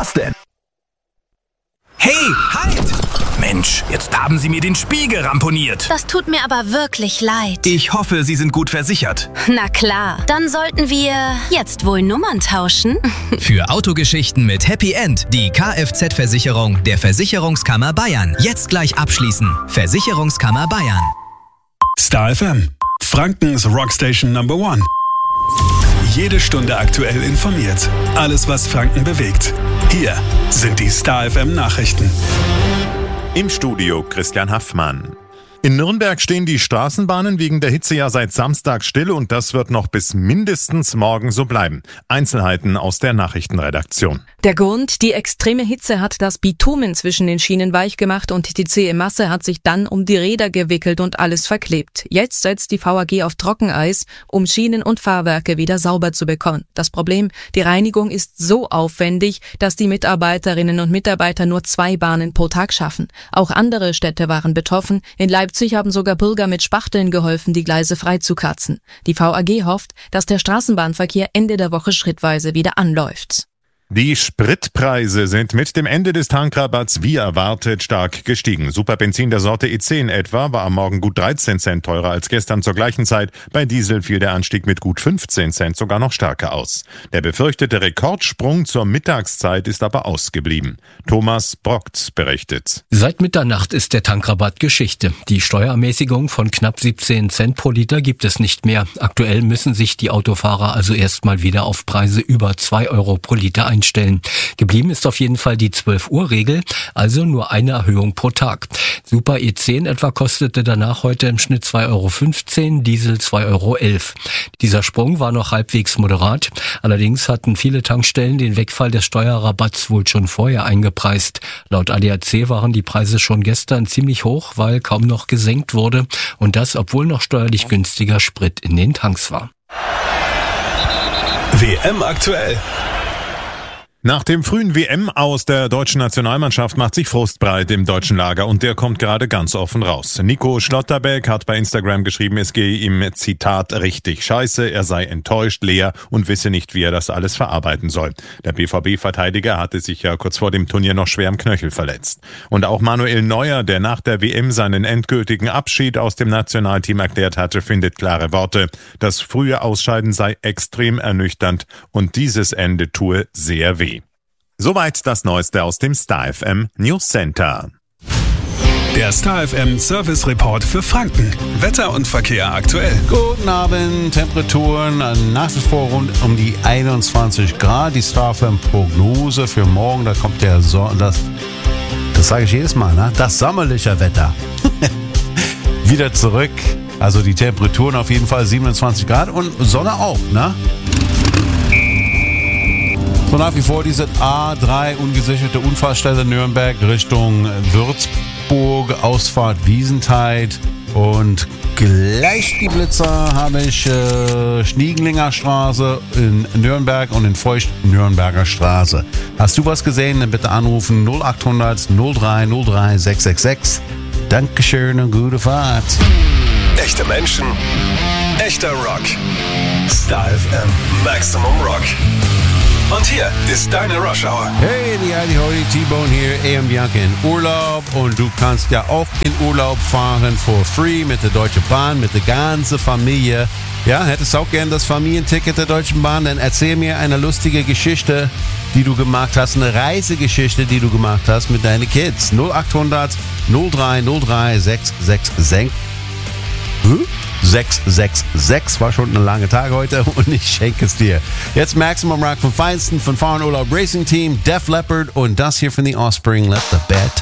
Was denn? Hey, halt! Mensch, jetzt haben Sie mir den Spiegel ramponiert. Das tut mir aber wirklich leid. Ich hoffe, Sie sind gut versichert. Na klar, dann sollten wir jetzt wohl Nummern tauschen. Für Autogeschichten mit Happy End die Kfz-Versicherung der Versicherungskammer Bayern. Jetzt gleich abschließen. Versicherungskammer Bayern. Star FM, Frankens Rockstation Number 1. Jede Stunde aktuell informiert. Alles, was Franken bewegt. Hier sind die Star FM Nachrichten. Im Studio Christian Haffmann. In Nürnberg stehen die Straßenbahnen wegen der Hitze ja seit Samstag still und das wird noch bis mindestens morgen so bleiben. Einzelheiten aus der Nachrichtenredaktion. Der Grund, die extreme Hitze hat das Bitumen zwischen den Schienen weich gemacht und die zähe Masse hat sich dann um die Räder gewickelt und alles verklebt. Jetzt setzt die VAG auf Trockeneis, um Schienen und Fahrwerke wieder sauber zu bekommen. Das Problem, die Reinigung ist so aufwendig, dass die Mitarbeiterinnen und Mitarbeiter nur 2 Bahnen pro Tag schaffen. Auch andere Städte waren betroffen. In Leipzig haben sogar Bürger mit Spachteln geholfen, die Gleise freizukratzen. Die VAG hofft, dass der Straßenbahnverkehr Ende der Woche schrittweise wieder anläuft. Die Spritpreise sind mit dem Ende des Tankrabatts wie erwartet stark gestiegen. Superbenzin der Sorte E10 etwa war am Morgen gut 13 Cent teurer als gestern zur gleichen Zeit. Bei Diesel fiel der Anstieg mit gut 15 Cent sogar noch stärker aus. Der befürchtete Rekordsprung zur Mittagszeit ist aber ausgeblieben. Thomas Brockt berichtet. Seit Mitternacht ist der Tankrabatt Geschichte. Die Steuerermäßigung von knapp 17 Cent pro Liter gibt es nicht mehr. Aktuell müssen sich die Autofahrer also erstmal wieder auf Preise über 2 Euro pro Liter einstellen. Geblieben ist auf jeden Fall die 12-Uhr-Regel, also nur eine Erhöhung pro Tag. Super E10 etwa kostete danach heute im Schnitt 2,15 Euro, Diesel 2,11 Euro. Dieser Sprung war noch halbwegs moderat. Allerdings hatten viele Tankstellen den Wegfall des Steuerrabatts wohl schon vorher eingepreist. Laut ADAC waren die Preise schon gestern ziemlich hoch, weil kaum noch gesenkt wurde. Und das, obwohl noch steuerlich günstiger Sprit in den Tanks war. WM aktuell. Nach dem frühen WM-Aus der deutschen Nationalmannschaft macht sich Frust breit im deutschen Lager und der kommt gerade ganz offen raus. Nico Schlotterbeck hat bei Instagram geschrieben, es gehe ihm, Zitat, richtig scheiße, er sei enttäuscht, leer und wisse nicht, wie er das alles verarbeiten soll. Der BVB-Verteidiger hatte sich ja kurz vor dem Turnier noch schwer am Knöchel verletzt. Und auch Manuel Neuer, der nach der WM seinen endgültigen Abschied aus dem Nationalteam erklärt hatte, findet klare Worte. Das frühe Ausscheiden sei extrem ernüchternd und dieses Ende tue sehr weh. Soweit das Neueste aus dem Star FM News Center. Der Star FM Service Report für Franken. Wetter und Verkehr aktuell. Guten Abend, Temperaturen nach wie vor rund um die 21 Grad. Die Star FM Prognose für morgen, da kommt der das sage ich jedes Mal, ne? Das sommerliche Wetter. Wieder zurück. Also die Temperaturen auf jeden Fall 27 Grad und Sonne auch, ne? So nach wie vor diese A3 ungesicherte Unfallstelle Nürnberg Richtung Würzburg, Ausfahrt Wiesenthal und gleich die Blitzer habe ich Schniegenlinger Straße in Nürnberg und in Feucht Nürnberger Straße. Hast du was gesehen? Dann bitte anrufen 0800 03 03 666. Dankeschön und gute Fahrt. Echte Menschen, echter Rock. Star FM Maximum Rock. Und hier ist deine Rush Hour. Hey, die Heidi T-Bone hier, AM Bianca in Urlaub. Und du kannst ja auch in Urlaub fahren for free mit der Deutschen Bahn, mit der ganzen Familie. Ja, hättest du auch gern das Familienticket der Deutschen Bahn? Dann erzähl mir eine lustige Geschichte, die du gemacht hast, eine Reisegeschichte, die du gemacht hast mit deinen Kids. 0800 03 03 666. 666, war schon ein langer Tag heute und ich schenke es dir. Jetzt Maximum Rock vom Feinsten, von Fahren Urlaub Racing Team, Def Leppard und das hier von The Offspring, Let the Bad